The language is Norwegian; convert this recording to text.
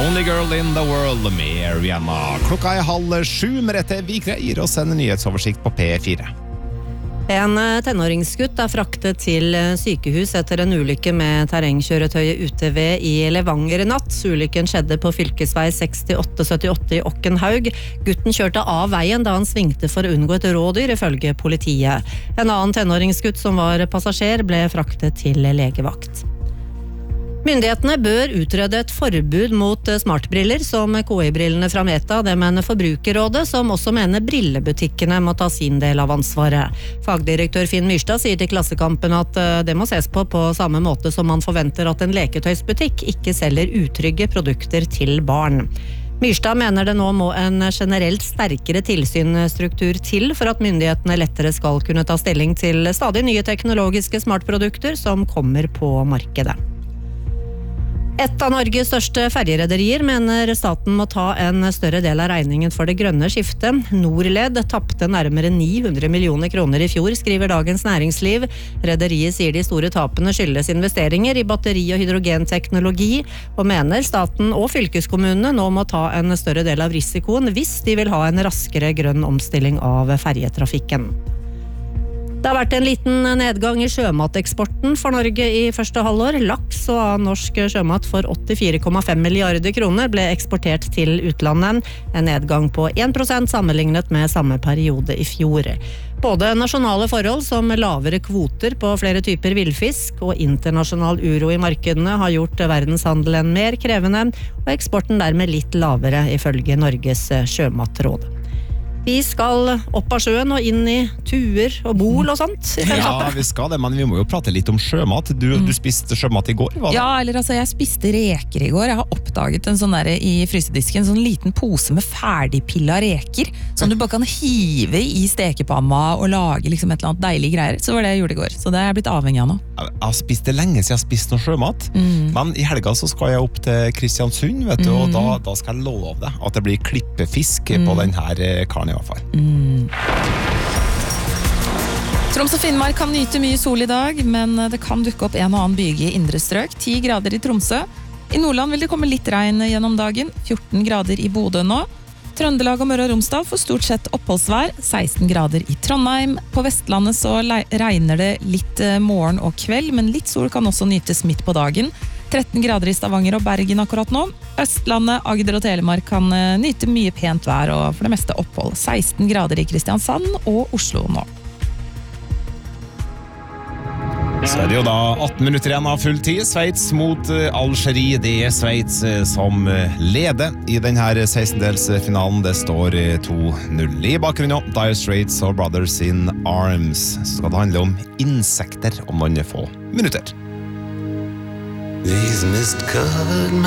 Only Girl in the World med Rihanna. Klokka 6:30, Merete Vigre gir oss en nyhetsoversikt på P4. En tenåringsgutt fraktet til sykehus etter en ulykke med terrengkjøretøyet UTV i Levanger natt. Ulykken skjedde på fylkesvei 6878 i Okkenhaug. Gutten kjørte av veien da han svingte for å unngå et rådyr, ifølge politiet. En annen tenåringsgutt som var passasjer ble fraktet til legevakt. Myndighetene bør utrede et forbud mot smartbriller som KI-brillene fra Meta, det mener Forbrukerrådet, som også mener brillebutikkene må ta sin del av ansvaret. Fagdirektør Finn Myrstad sier til Klassekampen at det må ses på samme måte som man forventer at en leketøysbutikk ikke selger utrygge produkter til barn. Myrstad mener det nå må en generelt sterkere tilsynsstruktur til for at myndighetene lettere skal kunne ta stilling til stadig nye teknologiske smartprodukter som kommer på markedet. Et av Norges største ferjerederier mener staten må ta en større del av regningen for det grønne skiftet. Norled tappte nærmere 900 millioner kroner i fjor, skriver Dagens Næringsliv. Rederiet sier de store tapene skyldes investeringer i batteri- og hydrogenteknologi, og mener staten og fylkeskommunene nå må ta en større del av risikoen hvis de vil ha en raskere grønn omstilling av ferjetrafikken. Det har vært en liten nedgang i sjømateksporten for Norge i første halvår. Laks og annen norsk sjømat for 84,5 milliarder kroner ble eksportert til utlandet, en nedgang på 1% sammenlignet med samme periode i fjor. Både nasjonale forhold som lavere kvoter på flere typer villfisk og internasjonal uro i markedene har gjort verdenshandelen mer krevende, og eksporten dermed litt lavere ifølge Norges sjømatråd. Vi skal opp av sjøen og inn i tuer og bol og sånt. Ja, vi skal det, men vi må jo prate litt om sjømat. Du spiste sjømat i går, hva da? Ja, eller altså, jeg spiste reker i går. Jeg har oppdaget en sånn der i frysedisken, en sånn liten pose med ferdigpilla reker, som du bare kan hive i stekepanna og lage liksom et eller annet deilig greier. Så var det jeg gjorde i går, så det er jeg blitt avhengig av nå. Jeg har spist det lenge siden jeg har spist noe sjømat, men i helga så skal jeg opp til Kristiansund, vet du, og da skal jeg love deg at det blir klippefisk på denne karen i hvert fall. Troms og Finnmark kan nyte mye sol i dag, men det kan dukke opp en og annen byge i indre strøk. 10 grader i Tromsø. I Nordland vil det komme litt regn gjennom dagen. 14 grader i Bodø nå. Trøndelag og Møre og Romsdal får stort sett oppholdsvær. 16 grader i Trondheim. På Vestlandet så regner det litt morgen og kveld, men litt sol kan også nytes midt på dagen. 13 grader i Stavanger og Bergen akkurat nå. Østlandet, Agder og Telemark kan nyte mye pent vær og for det meste opphold. 16 grader i Kristiansand og Oslo nå. Så er det jo da 18 minutter igjen av full tid. Sveits mot Algerie. Det er Sveits som leder i denne 16-delsfinalen. Det står 2-0 i bakgrunnen. Dire Straits og Brothers in Arms. Så skal det handle om insekter om noen få minutter. These mist-covered